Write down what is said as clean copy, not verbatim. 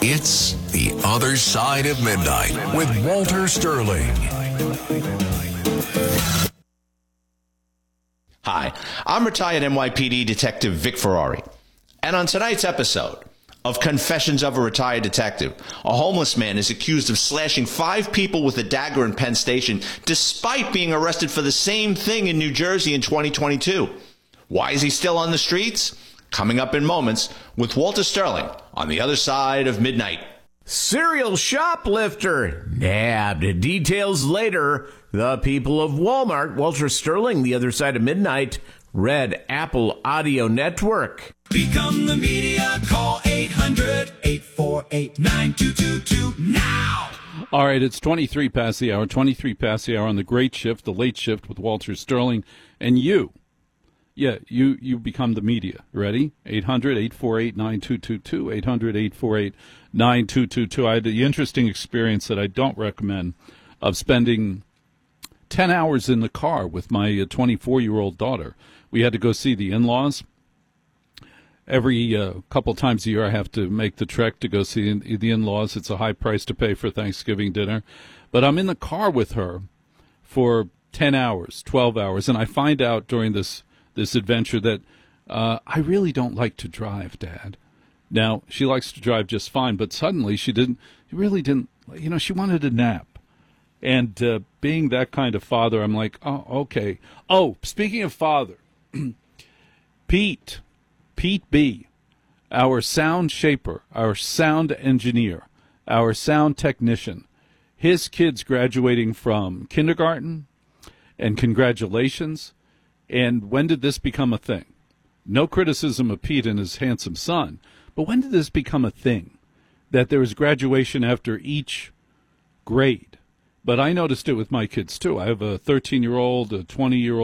It's The Other Side of Midnight with Walter Sterling. Hi, I'm retired NYPD Detective Vic Ferrari. And on tonight's episode of Confessions of a Retired Detective, a homeless man is accused of slashing 5 people with a dagger in Penn Station despite being arrested for the same thing in New Jersey in 2022. Why is he still on the streets? Coming up in moments with Walter Sterling on The Other Side of Midnight. Serial shoplifter nabbed. Details later. The people of Walmart. Walter Sterling, The Other Side of Midnight. Red Apple Audio Network. Become the media. Call 800-848-9222 now. All right, it's 23 past the hour on the great shift, the late shift with Walter Sterling. And you become the media. Ready? 800-848-9222, 800-848-9222. I had the interesting experience that I don't recommend of spending 10 hours in the car with my 24-year-old daughter. We had to go see the in-laws. Every couple times a year I have to make the trek to go see the in-laws. It's a high price to pay for Thanksgiving dinner. But I'm in the car with her for 10 hours, 12 hours, and I find out during this adventure that I really don't like to drive, Dad. Now, she likes to drive just fine, but suddenly she really didn't, she wanted a nap. And being that kind of father, I'm like, oh, okay. Oh, speaking of father, Pete B., our sound shaper, our sound engineer, our sound technician, his kid's graduating from kindergarten, and congratulations. And when did this become a thing? No criticism of Pete and his handsome son, but when did this become a thing, that there was graduation after each grade? But I noticed it with my kids, too. I have a 13-year-old, a 20-year-old,